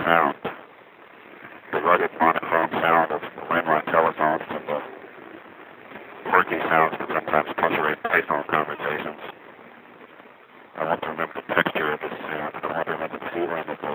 sound, the rugged monochrome sound of the landline telephones and the quirky sounds that sometimes punctuate iPhone conversations. I want to remember the texture of this sound, and I want to remember the feeling of the